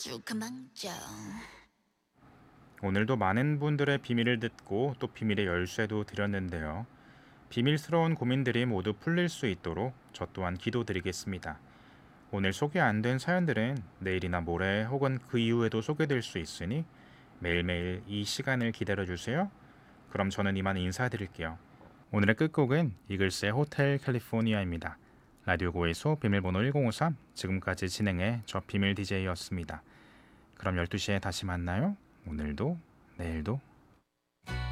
쭉 망쳐. 오늘도 많은 분들의 비밀을 듣고 또 비밀의 열쇠도 드렸는데요. 비밀스러운 고민들이 모두 풀릴 수 있도록 저 또한 기도드리겠습니다. 오늘 소개 안 된 사연들은 내일이나 모레 혹은 그 이후에도 소개될 수 있으니 매일매일 이 시간을 기다려주세요. 그럼 저는 이만 인사드릴게요. 오늘의 끝곡은 이글스의 호텔 캘리포니아입니다. 라디오 고에서 비밀번호 1053, 지금까지 진행해 저 비밀 DJ였습니다. 그럼 12시에 다시 만나요. 오늘도 내일도